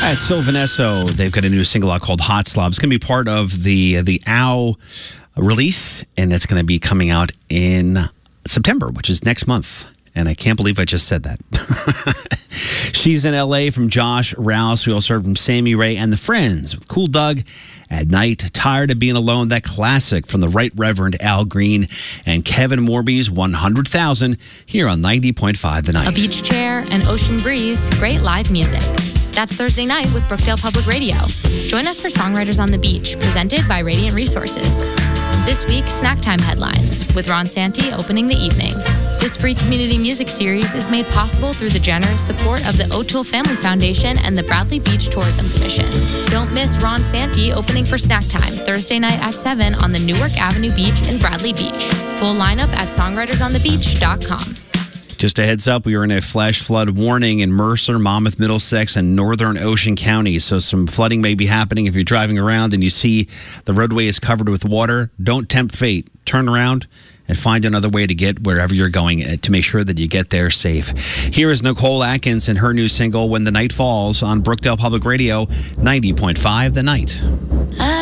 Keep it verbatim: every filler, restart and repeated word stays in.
right, Sylvan Esso, they've got a new single out called Hot Slob. It's going to be part of the the O W release, and it's going to be coming out in September, which is next month. And I can't believe I just said that. She's in L A from Josh Rouse. We also heard from Sammy Ray and the Friends with Cool Doug, At Night, Tired of Being Alone, that classic from the Right Reverend Al Green, and Kevin Morby's one hundred thousand here on ninety point five The Night. A beach chair, an ocean breeze, great live music. That's Thursday night with Brookdale Public Radio. Join us for Songwriters on the Beach, presented by Radiant Resources. This week, Snack Time Headlines, with Ron Santi opening the evening. This free community music series is made possible through the generous support of the O'Toole Family Foundation and the Bradley Beach Tourism Commission. Don't miss Ron Santi opening for Snack Time, Thursday night at seven on the Newark Avenue Beach in Bradley Beach. Full lineup at songwriters on the beach dot com. Just a heads up, we are in a flash flood warning in Mercer, Monmouth, Middlesex, and Northern Ocean counties. So some flooding may be happening if you're driving around and you see the roadway is covered with water. Don't tempt fate. Turn around and find another way to get wherever you're going to make sure that you get there safe. Here is Nicole Atkins and her new single, When the Night Falls, on Brookdale Public Radio, ninety point five The Night.